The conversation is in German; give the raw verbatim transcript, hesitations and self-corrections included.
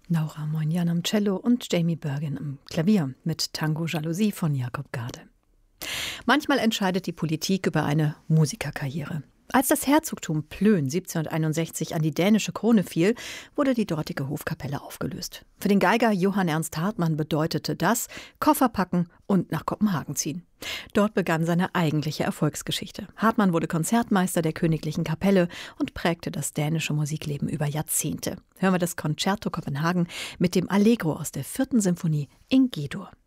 Laura Moynjan am Cello und Jamie Bergen am Klavier mit Tango Jalousie von Jakob Garde. Manchmal entscheidet die Politik über eine Musikerkarriere. Als das Herzogtum Plön siebzehnhunderteinundsechzig an die dänische Krone fiel, wurde die dortige Hofkapelle aufgelöst. Für den Geiger Johann Ernst Hartmann bedeutete das Koffer packen und nach Kopenhagen ziehen. Dort begann seine eigentliche Erfolgsgeschichte. Hartmann wurde Konzertmeister der Königlichen Kapelle und prägte das dänische Musikleben über Jahrzehnte. Hören wir das Concerto Kopenhagen mit dem Allegro aus der vierten Symphonie in G-Dur.